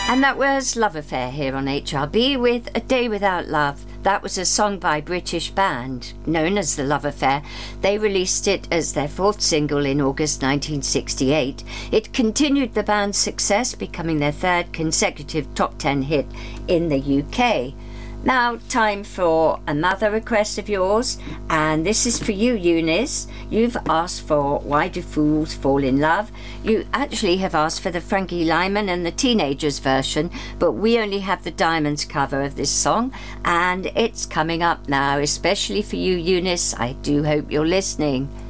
And that was Love Affair here on HRB with A Day Without Love. That was a song by a British band known as The Love Affair. They released it as their fourth single in August 1968. It continued the band's success, becoming their third consecutive top 10 hit in the UK. Now, time for another request of yours, and this is for you, Eunice. You've asked for Why Do Fools Fall in Love? You actually have asked for the Frankie Lyman and the Teenagers version, but we only have the Diamonds cover of this song, and it's coming up now, especially for you, Eunice. I do hope you're listening.